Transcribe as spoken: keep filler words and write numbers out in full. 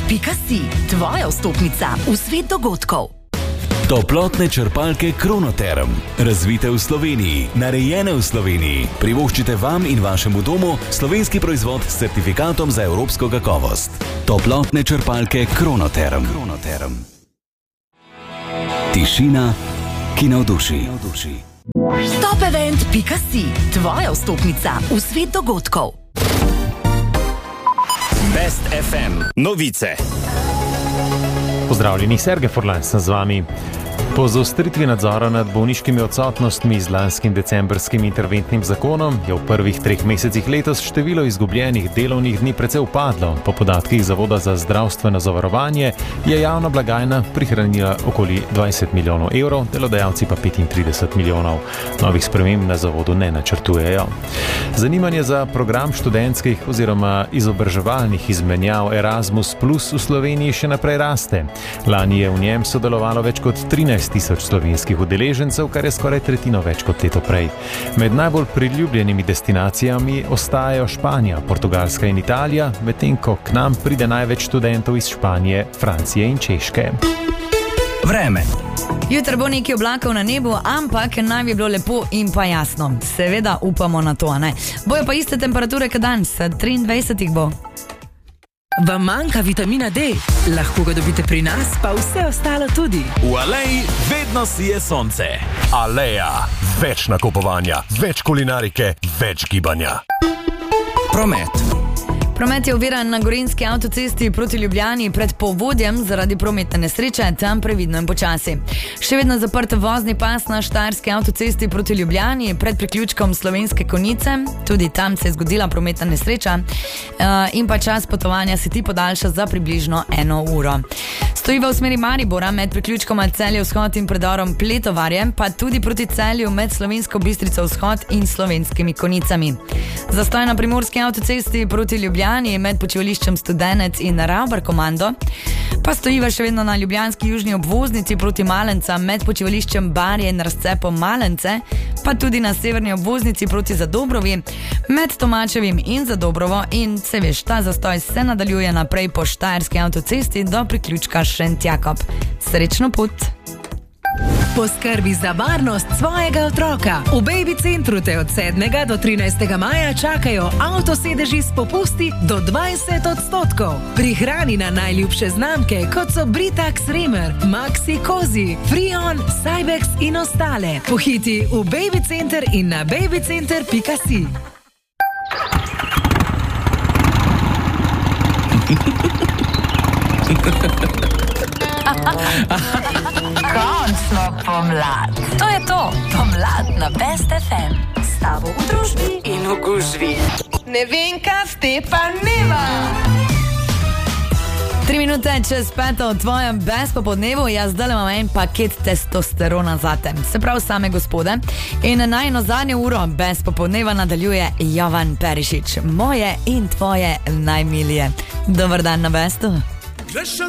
pika si, tvoja vstopnica v svet dogodkov. Toplotne črpalke Kronoterm. Razvite v Sloveniji, narejene v Sloveniji. Privoščite vam in vašemu domu slovenski proizvod s certifikatom za evropsko kakovost. Toplotne črpalke Kronoterm. Kronoterm. Tišina, ki navduši. Top event pika si, tvoja vstopnica v svet dogodkov. Best ef em novice. Pozdravljeni, Sergej Forlan sem z vami. Po zaostritvi nadzora nad bolniškimi odsotnostmi z lanskim decembrskim interventnim zakonom je v prvih treh mesecih letos število izgubljenih delovnih dni precej upadlo. Po podatkih Zavoda za zdravstveno zavarovanje je javna blagajna prihranila okoli dvajset milijonov evrov, delodajalci pa petintrideset milijonov. Novih sprememb na zavodu ne načrtujejo. Zanimanje za program študentskih oziroma izobraževalnih izmenjav Erasmus Plus v Sloveniji še naprej raste. Lani je v njem sodelovalo več kot trinajst tisoč slovenskih udeležencev, kar je skoraj tretjino več kot leto prej. Med najbolj priljubljenimi destinacijami ostajajo Španija, Portugalska in Italija, medtem ko k nam pride največ študentov iz Španije, Francije in Češke. Vreme. Jutri bo nekaj oblakov na nebu, ampak naj bi bilo lepo in pa jasno. Seveda upamo na to, ne? Bojo pa iste temperature kot danes, triindvajset jih bo. Vam manjka vitamina D? Lahko ga dobite pri nas, pa vse ostalo tudi. V Aleji vedno sije sonce. Aleja. Več nakupovanja, več kulinarike, več gibanja. Promet. Promet je oviran na Gorenjski avtocesti proti Ljubljani pred Povodjem zaradi prometne nesreče, tam previdno in počasi. Še vedno zaprt vozni pas na Štajerski avtocesti proti Ljubljani pred priključkom Slovenske Konjice, tudi tam se je zgodila prometna nesreča in pa čas potovanja se ti podaljša za približno eno uro. Stojiva v smeri Maribora med priključkoma Celje vzhod in predorom Pletovarje, pa tudi proti Celju med Slovensko Bistrico vzhod in Slovenskimi Konjicami. Zastoj na Primorski avtocesti proti Ljubljani med počivališčem Studenec in Ravbar Komando, pa stojiva še vedno na ljubljanski južni obvoznici proti Malenca med počivališčem Barje in razcepom Malence, pa tudi na severni obvoznici proti Zadobrovi med Tomačevim in Zadobrovo in se veš, ta zastoj se nadaljuje naprej po Štajerski avtocesti do priključka Šentjakob. Srečno pot! Poskrbi za varnost svojega otroka. V Baby Centru te od sedmega do trinajstega maja čakajo avtosedeži s popusti do dvajset odstotkov. Prihrani na najljubše znamke, kot so Britax Remer, Maxi Cosi, Freon, Cybex in ostale. Pohiti v Baby Center in na babycenter pika si. Končno pomlad. To je to, pomlad na Best ef em. S tabo v družbi in v gužvi. Ne vem, kaj ste pa nema. Tri minute čez peto v tvojem Best popodnevu, jaz zdaj imam en paket testosterona zate. Se pravi same gospode. In na eno zadnjo uro Best popodneva nadaljuje Jovan Perišič. Moje in tvoje najmilije. Dobar dan na Bestu.